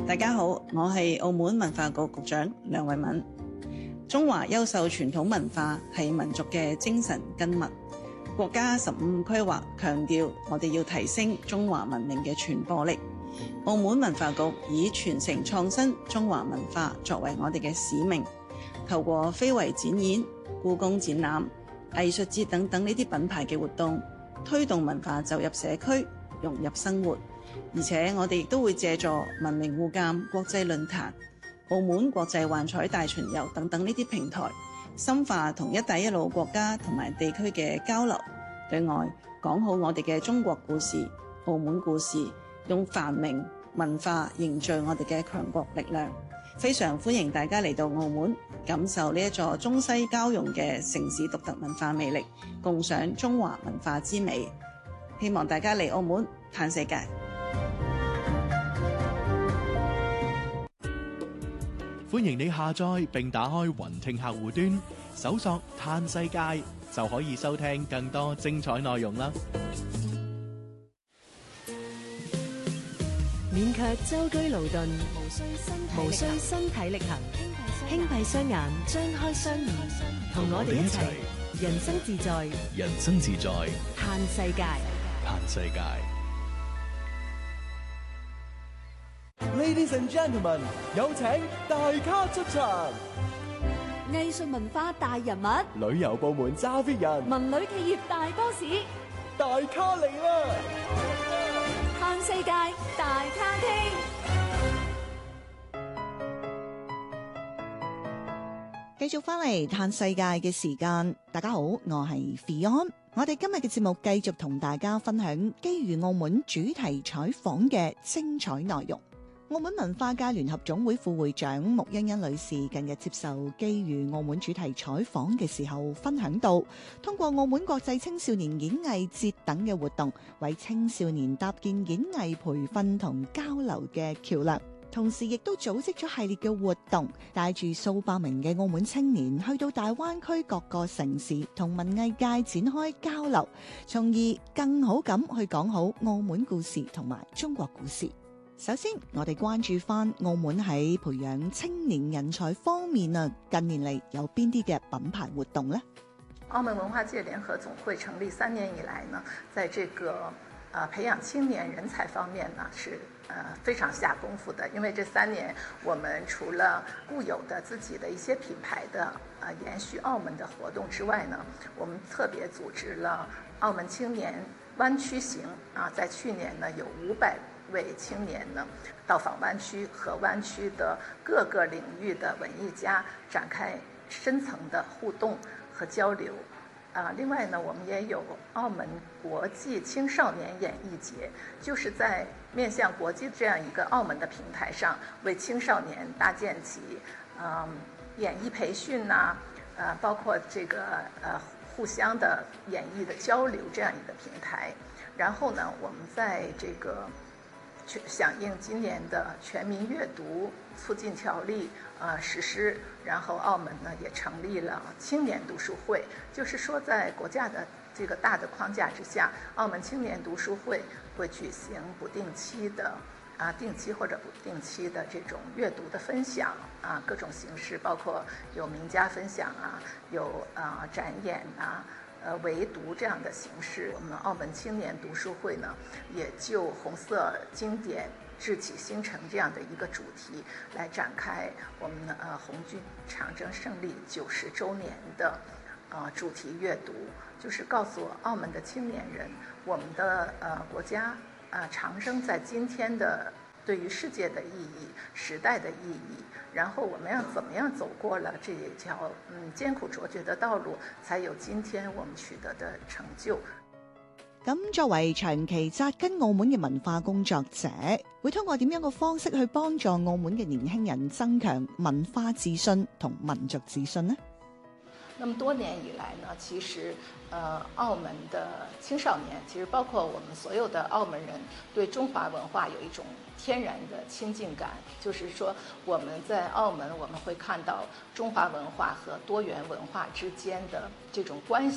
大家好，我係澳門文化局局長梁慧敏。中華優秀傳統文化係民族嘅精神根脈。國家15規劃強調，我哋要提升中華文明嘅傳播力。澳門文化局以傳承創新中華文化作為我哋嘅使命，透過非遺展演、故宮展覽、藝術節等等呢啲品牌嘅活動，推動文化走入社區，融入生活。而且我哋亦都會借助文明互鑒國際論壇、澳門國際幻彩大巡遊等等呢啲平台，深化同一帶一路國家同埋地區嘅交流，對外講好我哋嘅中國故事、澳門故事，用繁榮文化凝聚我哋嘅強國力量。非常歡迎大家嚟到澳門，感受呢一座中西交融嘅城市獨特文化魅力，共賞中華文化之美。希望大家嚟澳門嘆世界。 歡迎你下載並打開雲聽客戶端，搜索嘆世界就可以收聽更多精彩內容啦。 免卻舟車勞頓，無需身體力行，輕閉雙眼，張開雙耳，同我哋一齊人生自在， 人生自在， 嘆世界， 嘆世界。 Ladies and gentlemen， 有請大咖出場。 藝術文化大人物， 旅遊部門揸 fit 人， 文旅企業大 boss， 大咖嚟啦！ 嘆世界大咖廳。 繼續翻嚟嘆世界嘅時間，大家好，我係 Fion。我哋今日嘅節目繼續同大家分享基於澳門主題採訪嘅精彩內容。澳門文化界聯合總會副會長穆欣欣女士近日接受基於澳門主題採訪嘅時候分享到，通過澳門國際青少年演藝節等嘅活動，為青少年搭建演藝培訓同交流嘅橋樑，同時亦都組織咗系列嘅活動，帶住數百名嘅澳門青年去到大灣區各個城市同文藝界展開交流，從而更好咁去講好澳門故事同埋中國故事。首先，我哋關注翻澳門喺培養青年人才方面啊，近年嚟有邊啲嘅品牌活動呢？ 澳門文化界聯合總會成立3年以來呢，在這個培養青年人才方面呢，是非常下功夫的。因為這3年，我們除了固有的自己的一些品牌的延續澳門的活動之外呢，我們特別組織了澳門青年灣區行啊，在去年呢有500位青年呢到訪灣區，和灣區的各個領域的文藝家展開深層的互動和交流。另外呢，我們也有澳門國際青少年演藝節，就是在面向國際這樣一個澳門的平台上，為青少年搭建起演藝培訓呐，包括這個互相的演藝的交流這樣一個平台。然後呢，我們在這個響應今年的全民閱讀促進條例實施，然後澳門呢也成立了青年讀書會，就是說在國家的這個大的框架之下，澳門青年讀書會會舉行不定期的定期或者不定期的這種閱讀的分享各種形式，包括有名家分享有展演圍讀這樣的形式。我們澳門青年讀書會呢，也就紅色經典致啟星辰這樣的一個主題，來展開我們紅軍長征勝利90週年的主題閱讀，就是告訴澳門的青年人，我們的國家長征在今天的對於世界的意義、時代的意義，然後我們要怎麼樣走過了這一條艱苦卓絕的道路，才有今天我們取得的成就。 咁作為長期紮根澳門嘅文化工作者，會通過點樣嘅方式去幫助澳門嘅年輕人增強文化自信同民族自信呢？ 那麼多年以來呢，其實澳門的青少年，其實包括我們所有的澳門人，對中華文化有一種天然的親近感。就是說，我們在澳門，我們會看到中華文化和多元文化之間的這種關係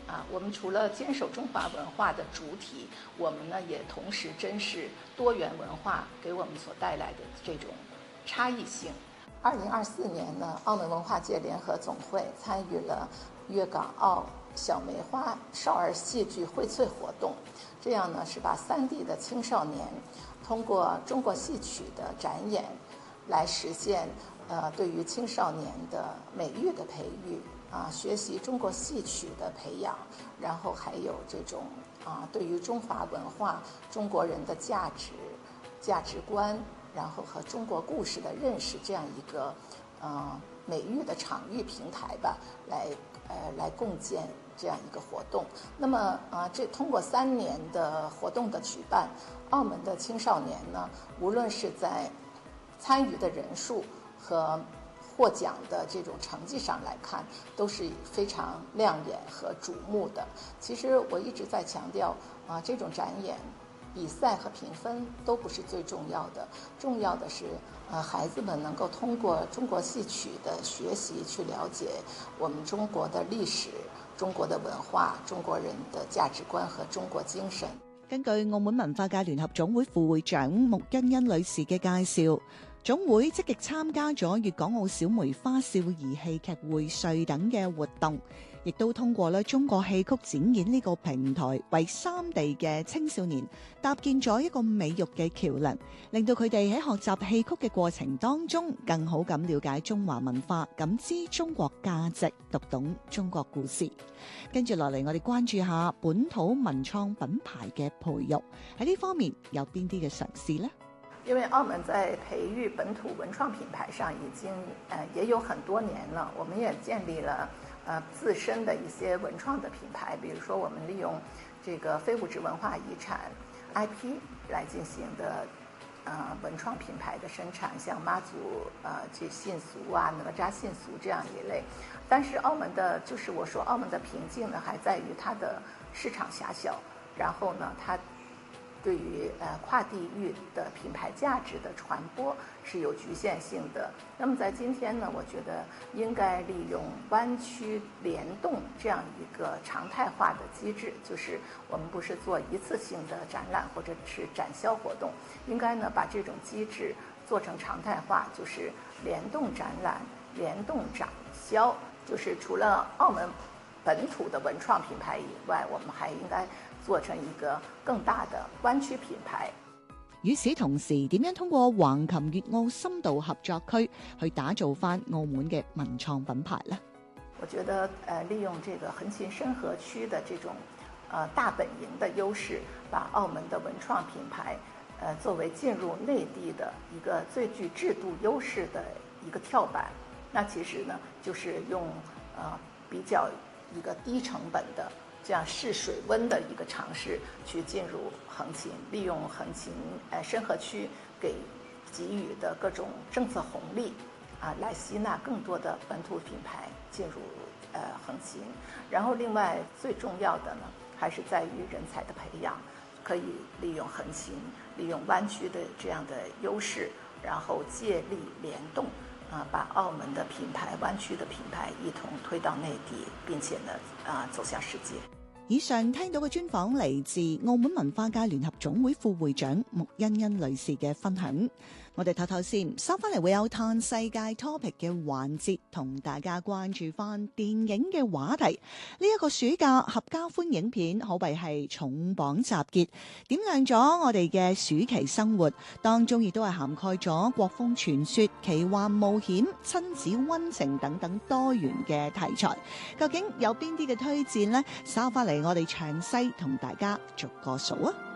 我们除了坚守中华文化的主体，我们呢也同时珍视多元文化给我们所带来的这种差异性。2024年呢，澳门文化界联合总会参与了粤港澳小梅花少儿戏剧荟萃活动，这样呢是把3地的青少年通过中国戏曲的展演来实现对于青少年的美育的培育学习中国戏曲的培养，然后还有这种对于中华文化、中国人的价值观，然后和中国故事的认识，这样一个美育的场域平台吧，来共建这样一个活动。那么这通过3年的活动的举办，澳门的青少年呢，无论是在参与的人数和获奖的这种成绩上来看，都是非常亮眼和瞩目的。其实我一直在强调这种展演比赛和评分都不是最重要的，重要的是孩子们能够通过中国戏曲的学习去了解我们中国的歷史、中國嘅文化、中國人的價值觀和中國精神。 根據澳門文化界聯合總會副會長穆欣欣女士嘅介紹，總會積極參加咗粵港澳小梅花少兒戲劇薈萃等嘅活動，亦都通過咧中國戲曲展演呢個平台，為3地嘅青少年搭建咗一個美育嘅橋梁，令到佢哋喺學習戲曲嘅過程當中，更好咁了解中華文化，感知中國價值，讀懂中國故事。跟住落嚟，我哋關注下本土文創品牌嘅培育，喺呢方面有邊啲嘅嘗試呢？ 因为澳门在培育本土文创品牌上已经也有很多年了，我们也建立了自身的一些文创的品牌，比如说我们利用这个非物质文化遗产 IP 来进行的文创品牌的生产，像妈祖这信俗哪吒信俗这样一类。但是澳门的，就是我说澳门的瓶颈呢，还在于它的市场狭小，然后呢它对于跨地域的品牌价值的传播是有局限性的。那么在今天呢，我觉得应该利用湾区联动这样一个常态化的机制，就是我们不是做一次性的展览或者是展销活动，应该呢把这种机制做成常态化，就是联动展览、联动展销，就是除了澳门本土的文創品牌以外，我們還應該做成一個更大的灣區品牌。 與此同時，點樣通過橫琴粵澳深度合作區去打造翻澳門嘅文創品牌呢？ 我覺得利用這個橫琴深合區的這種大本營的優勢，把澳門的文創品牌作為進入內地的一個最具制度優勢的一個跳板。那其實呢，就是用比較一個低成本的這樣試水溫的一個嘗試去進入橫琴，利用橫琴深合區給予的各種政策紅利來吸納更多的本土品牌進入橫琴。然後另外最重要的呢，還是在於人才的培養，可以利用橫琴，利用灣區的這樣的優勢，然後借力聯動把澳門的品牌、灣區的品牌一同推到內地，並且呢走向世界。 以上聽到嘅專訪嚟自澳門文化界聯合總會副會長穆欣欣女士嘅分享。我哋唞唞先，收翻嚟會有嘆世界 topic 嘅環節，同大家關注翻電影嘅話題。呢一個暑假合家歡影片可謂係重磅集結，點亮咗我哋嘅暑期生活，當中亦都係涵蓋咗國風傳說、奇幻冒險、親子溫情等等多元嘅題材。究竟有邊啲嘅推薦呢？收翻嚟我哋詳細同大家逐個數啊！